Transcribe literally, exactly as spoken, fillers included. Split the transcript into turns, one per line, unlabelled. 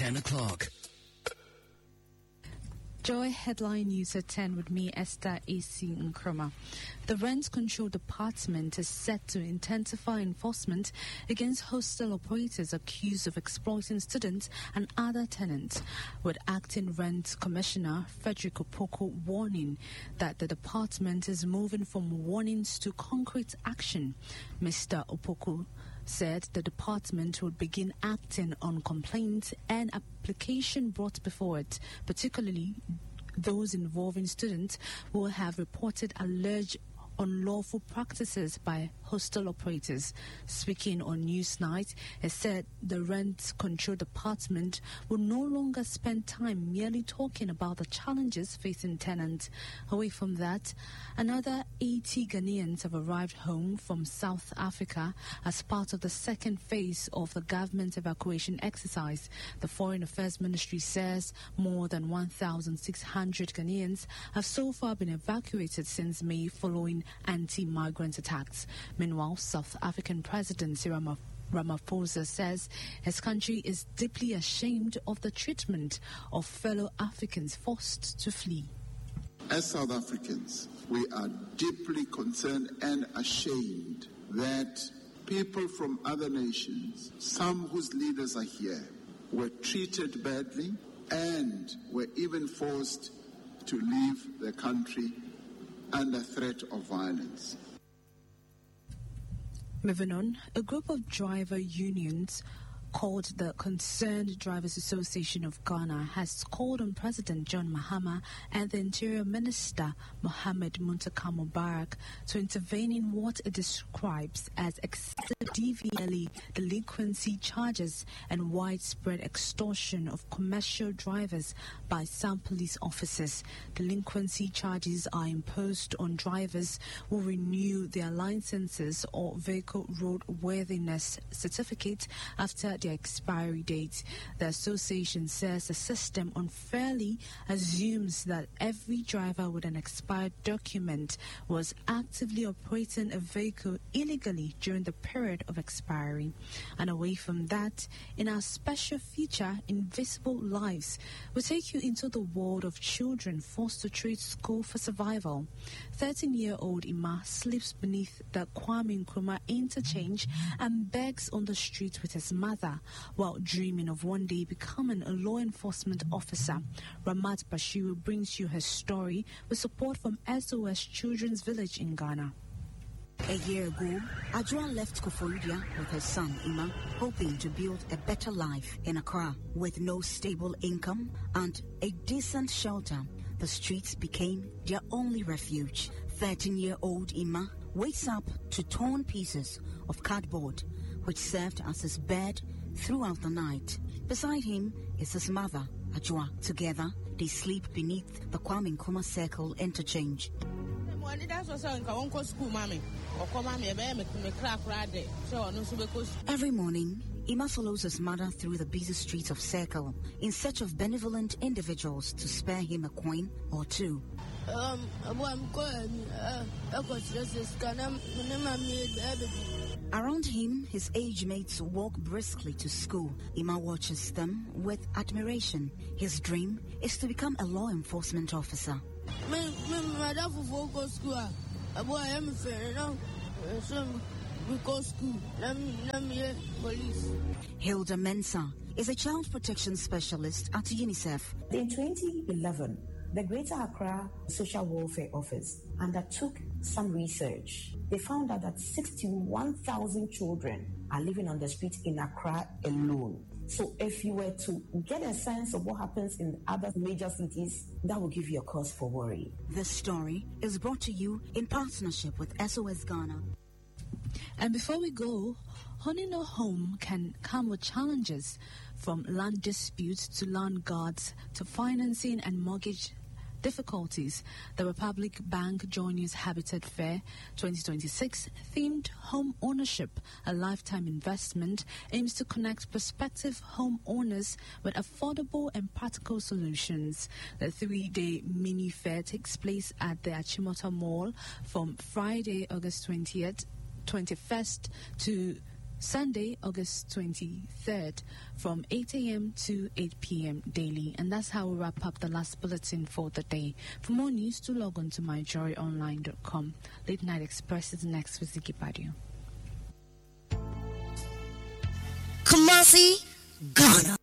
ten o'clock.
Joy Headline News at ten with me, Esther A C Nkrumah. The Rent Control Department is set to intensify enforcement against hostel operators accused of exploiting students and other tenants, with Acting Rent Commissioner Frederick Opoku warning that the department is moving from warnings to concrete action. Mister Opoku said the department will begin acting on complaints and application brought before it, particularly those involving students who have reported alleged unlawful practices by hostel operators. Speaking on Newsnight, he said the Rent Control Department will no longer spend time merely talking about the challenges facing tenants. Away from that, another eighty Ghanaians have arrived home from South Africa as part of the second phase of the government evacuation exercise. The Foreign Affairs Ministry says more than one thousand six hundred Ghanaians have so far been evacuated since May following anti-migrant attacks. Meanwhile, South African President Cyril Ramaphosa says his country is deeply ashamed of the treatment of fellow Africans forced to flee.
As South Africans, we are deeply concerned and ashamed that people from other nations, some whose leaders are here, were treated badly and were even forced to leave the country under threat of violence.
Moving on, a group of driver unions called the Concerned Drivers Association of Ghana has called on President John Mahama and the Interior Minister Mohamed Muntaka Mubarak to intervene in what it describes as excessive D V L E delinquency charges and widespread extortion of commercial drivers by some police officers. Delinquency charges are imposed on drivers who renew their licenses or vehicle roadworthiness certificate after their expiry date. The association says the system unfairly assumes that every driver with an expired document was actively operating a vehicle illegally during the period of expiry. And away from that, in our special feature, Invisible Lives, we take you into the world of children forced to trade school for survival. thirteen-year-old Ima sleeps beneath the Kwame Nkrumah interchange and begs on the street with his mother while dreaming of one day becoming a law enforcement officer. Ramat Bashiru brings you her story with support from S O S Children's Village in Ghana.
A year ago, Adjoa left Koforidua with her son Ima, hoping to build a better life in Accra. With no stable income and a decent shelter, the streets became their only refuge. thirteen-year-old Ima wakes up to torn pieces of cardboard, which served as his bed throughout the night. Beside him is his mother, Adjoa. Together, they sleep beneath the Kwame Nkrumah Circle interchange. Every morning, Ima follows his mother through the busy streets of Circle in search of benevolent individuals to spare him a coin or two. Um, Around him, his age mates walk briskly to school. Ima watches them with admiration. His dream is to become a law enforcement officer. Hilda Mensah is a child protection specialist at UNICEF.
In twenty eleven, the Greater Accra Social Welfare Office undertook some research. They found out that sixty-one thousand children are living on the street in Accra alone. So if you were to get a sense of what happens in other major cities, that will give you a cause for worry.
This story is brought to you in partnership with S O S Ghana.
And before we go, owning a home can come with challenges, from land disputes to land guards to financing and mortgage difficulties. The Republic Bank Joy News Habitat Fair twenty twenty-six, themed Home Ownership, a Lifetime Investment, aims to connect prospective home owners with affordable and practical solutions. The three-day mini fair takes place at the Achimota Mall from Friday, August twentieth, twenty-first to Sunday, August twenty-third, from eight a.m. to eight p.m. daily. And that's how we wrap up the last bulletin for the day. For more news, do log on to my joy online dot com. Late Night Express is next with Ziggy Badio.
Kumasi, Ghana.